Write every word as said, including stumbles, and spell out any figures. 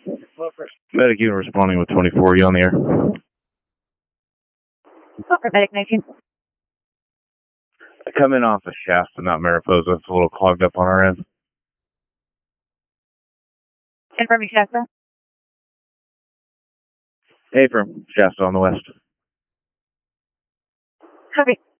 Medic unit responding with twenty-four. You on the air? Over, Medic nineteen. I come in off of Shasta, not Mariposa. It's a little clogged up on our end. Confirming Shasta. Hey, from Shasta on the west. Copy.